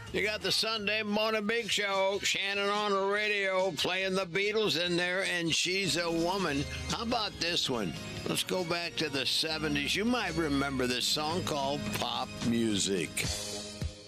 You got the Sunday Morning Big Show, Shannon on the radio, playing the Beatles in there, and She's a Woman. How about this one? Let's go back to the 70s. You might remember this song called Pop Music.